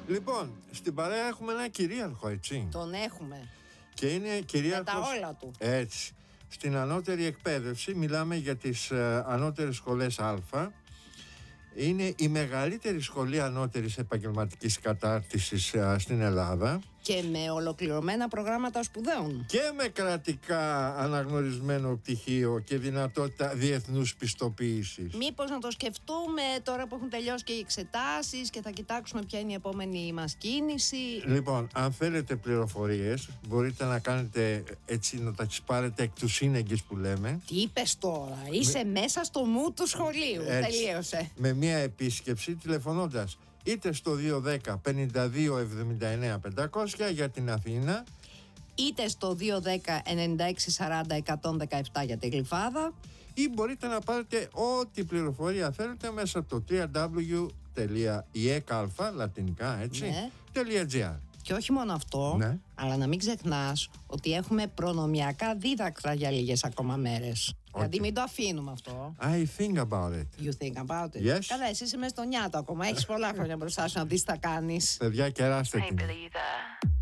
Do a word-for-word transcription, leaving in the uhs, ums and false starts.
Λοιπόν, στην παρέα έχουμε ένα κυρίαρχο, έτσι. Τον έχουμε. Και είναι κυρίαρχος. Με τα όλα του. Έτσι. Στην ανώτερη εκπαίδευση μιλάμε για τις ε, ανώτερες σχολές Α. Είναι η μεγαλύτερη σχολή ανώτερης επαγγελματικής κατάρτισης ε, στην Ελλάδα. Και με ολοκληρωμένα προγράμματα σπουδαίων. Και με κρατικά αναγνωρισμένο πτυχίο και δυνατότητα διεθνούς πιστοποίησης. Μήπως να το σκεφτούμε τώρα που έχουν τελειώσει και οι εξετάσεις και θα κοιτάξουμε ποια είναι η επόμενη μας κίνηση. Λοιπόν, αν θέλετε πληροφορίες, μπορείτε να κάνετε έτσι, να τα τις πάρετε εκ του σύνεγγυς που λέμε. Τι είπες τώρα, είσαι με... μέσα στο μου του σχολείου. Έτσι, τελείωσε. Με μια επίσκεψη τηλεφωνώντας είτε στο δύο δέκα πενήντα δύο εβδομήντα εννέα πεντακόσια για την Αθήνα, είτε στο δύο δέκα ενενήντα έξι σαράντα εκατόν δεκαεπτά για τη Γλυφάδα, ή μπορείτε να πάρετε ό,τι πληροφορία θέλετε μέσα από το double-u double-u double-u τελεία i e k a l f a λατινικά, έτσι, ναι. .gr. Και όχι μόνο αυτό, ναι. αλλά να μην ξεχνάς ότι έχουμε προνομιακά δίδακτρα για λίγες ακόμα μέρες. Okay. Δηλαδή μην το αφήνουμε αυτό. I think about it. You think about it. Yes. Καλά, εσύ είσαι μες στο νιάτο ακόμα. Έχεις πολλά χρόνια μπροστά σου να δεις τι θα κάνεις. Παιδιά, κεράστε την.